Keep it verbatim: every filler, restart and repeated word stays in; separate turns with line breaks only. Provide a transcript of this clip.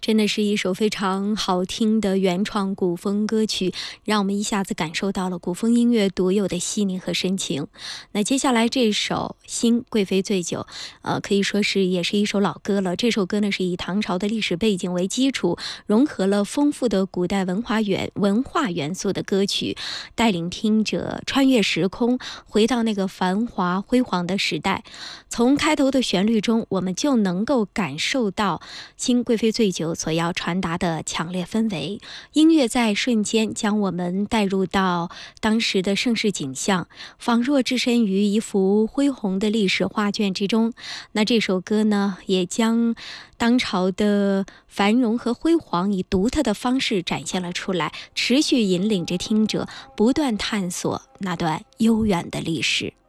真的是一首非常好听的原创古风歌曲，让我们一下子感受到了古风音乐独有的细腻和深情。那接下来这首《新贵妃醉酒》，呃，可以说是也是一首老歌了。这首歌呢是以唐朝的历史背景为基础，融合了丰富的古代文化元文化元素的歌曲，带领听者穿越时空，回到那个繁华辉煌的时代。从开头的旋律中，我们就能够感受到新贵妃醉酒所要传达的强烈氛围。音乐在瞬间将我们带入到当时的盛世景象，仿若置身于一幅恢宏的历史画卷之中。那这首歌呢，也将当朝的繁荣和辉煌以独特的方式展现了出来，持续引领着听者不断探索那段悠远的历史。